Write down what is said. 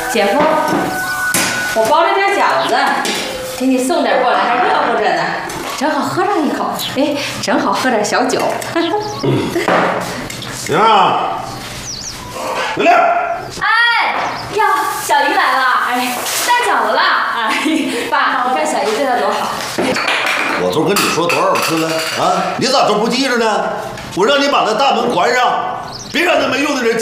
姐夫，我包了点饺子，给你送点过来，还热乎着呢，正好喝上一口。哎，正好喝点小酒。 玲儿，玲玲。 哎呀，小姨来了，哎，带饺子了，哎，爸，你看小姨对她多好。 我都跟你说多少次了啊？你咋都不记着呢？我让你把那大门关上，别让那没用的人